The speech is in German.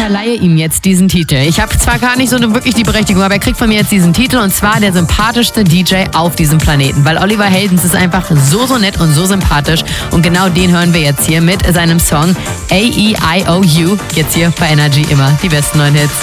verleihe ihm jetzt diesen Titel. Ich habe zwar gar nicht so wirklich die Berechtigung, aber er kriegt von mir jetzt diesen Titel und zwar der sympathischste DJ auf diesem Planeten, weil Oliver Heldens ist einfach so nett und so sympathisch und genau den hören wir jetzt hier mit seinem Song A-E-I-O-U, jetzt hier bei Energy immer die besten neuen Hits.